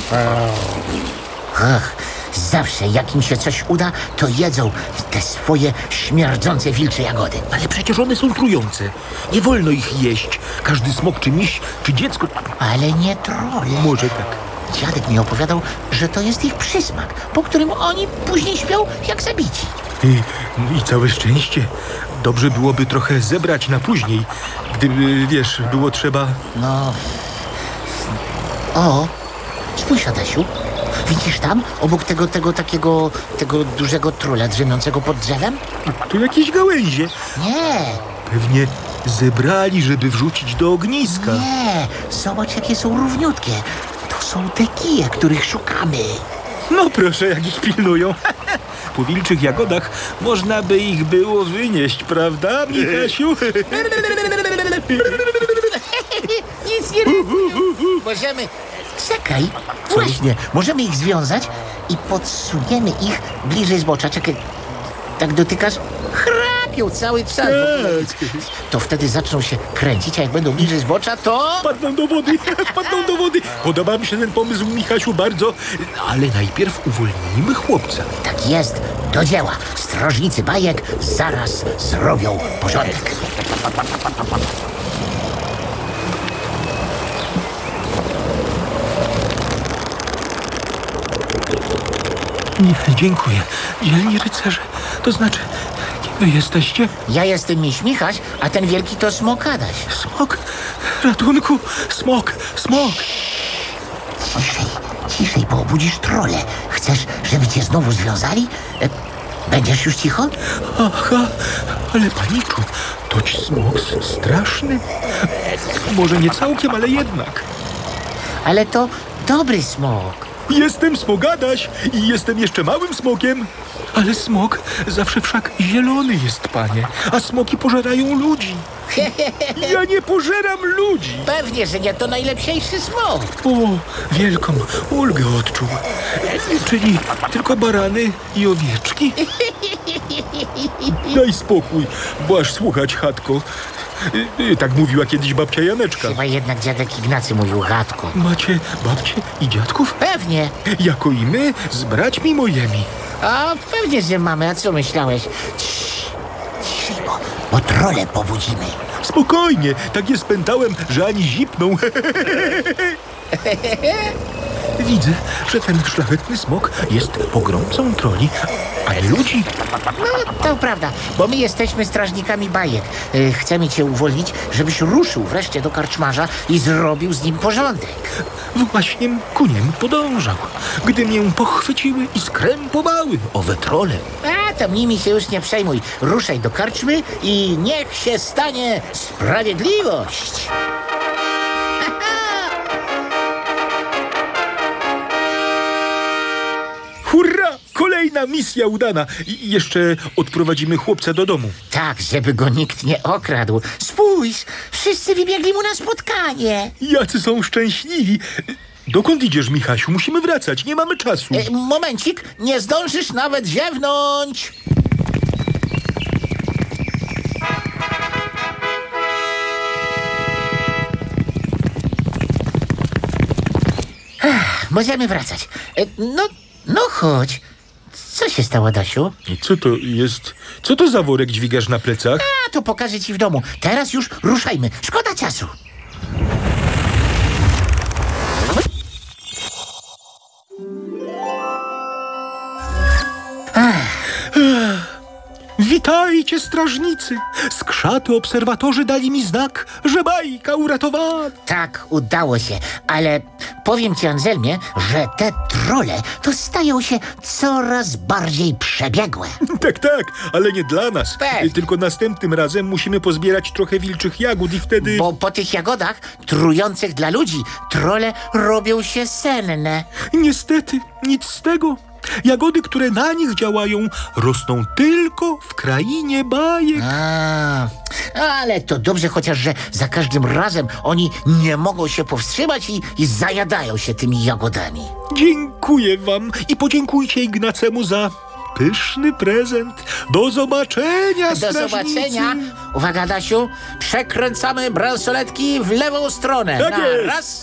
Ach, zawsze jak im się coś uda, to jedzą te swoje śmierdzące wilcze jagody. Ale przecież one są trujące. Nie wolno ich jeść. Każdy smok czy miś, czy dziecko... Ale nie trole. Może tak. Dziadek mi opowiadał, że to jest ich przysmak, po którym oni później śpią jak zabici. I całe szczęście. Dobrze byłoby trochę zebrać na później. Gdyby, wiesz, było trzeba... No... O, spójrz, Adasiu. Widzisz tam, obok tego dużego trola drzemiącego pod drzewem? Tu jakieś gałęzie. Nie, Pewnie zebrali, żeby wrzucić do ogniska. nie. Zobacz, jakie są równiutkie. To są te kije, których szukamy. No proszę, jak ich pilnują. Po wilczych jagodach można by ich było wynieść, prawda, Michasiu? Nic nie robią. Możemy... Czekaj, właśnie, możemy ich związać i podsuniemy ich bliżej zbocza. Czekaj, tak dotykasz, chrapią cały czas. To wtedy zaczną się kręcić, a jak będą bliżej zbocza, to... Wpadną do wody, wpadną do wody. Podoba mi się ten pomysł, Michasiu, bardzo. Ale najpierw uwolnijmy chłopca. Tak jest, do dzieła. Strażnicy bajek zaraz zrobią porządek. Nie, dziękuję. Dzielni rycerze. To znaczy, kim wy jesteście? Ja jestem miś Michaś, a ten wielki to Smok Adaś. Smok. Ratunku. Smok. Smok. Ciszej, ciszej, bo obudzisz trole. Chcesz, żeby cię znowu związali? Będziesz już cicho? Aha, ale paniczu, toć smok straszny. Może nie całkiem, ale jednak. Ale to dobry smok. Jestem Smogadaś i jestem jeszcze małym smokiem. Ale smok zawsze wszak zielony jest, panie. A smoki pożerają ludzi. Ja nie pożeram ludzi. Pewnie, że nie, to najlepszy smok. O, wielką ulgę odczuł. Czyli tylko barany i owieczki? Daj spokój, bo aż słuchać, chatko. Tak mówiła kiedyś babcia Janeczka. Chyba jednak dziadek Ignacy mówił chatko. Macie babcie i dziadków? Pewnie. Jako i my z braćmi mojemi. A pewnie, że mamy. A co myślałeś? Ciszej, bo trole pobudzimy. Spokojnie, tak je spętałem, że ani zipną. Widzę, że ten szlachetny smok jest pogromcą troli, ale ludzi... No, to prawda, bo my jesteśmy strażnikami bajek. Chcemy cię uwolnić, żebyś ruszył wreszcie do karczmarza i zrobił z nim porządek. Właśnie ku niemu podążał, gdy mię pochwyciły i skrępowały owe trole. A, to nimi się już nie przejmuj. Ruszaj do karczmy i niech się stanie sprawiedliwość. Hurra! Kolejna misja udana. I jeszcze odprowadzimy chłopca do domu. Tak, żeby go nikt nie okradł. Spójrz, wszyscy wybiegli mu na spotkanie. Jacy są szczęśliwi. Dokąd idziesz, Michasiu? Musimy wracać, nie mamy czasu. Momencik, nie zdążysz nawet ziewnąć. Możemy wracać. No chodź. Co się stało, Adasiu? I co to jest? Co to za worek dźwigasz na plecach? A, to pokażę ci w domu. Teraz już ruszajmy. Szkoda czasu. Witajcie, strażnicy! Skrzaty obserwatorzy dali mi znak, że bajka uratowana. Tak, udało się, ale powiem ci, Anselmie, że te trole to stają się coraz bardziej przebiegłe. Tak, ale nie dla nas. Pewnie. Tylko następnym razem musimy pozbierać trochę wilczych jagód i wtedy... Bo po tych jagodach, trujących dla ludzi, trole robią się senne. Niestety, nic z tego. Jagody, które na nich działają, rosną tylko w krainie bajek. Ale to dobrze, chociaż że za każdym razem oni nie mogą się powstrzymać i zajadają się tymi jagodami. Dziękuję wam i podziękujcie Ignacemu za pyszny prezent. Do zobaczenia, Do strażnicy. zobaczenia. Uwaga, Dasiu, przekręcamy bransoletki w lewą stronę. Tak jest. Raz.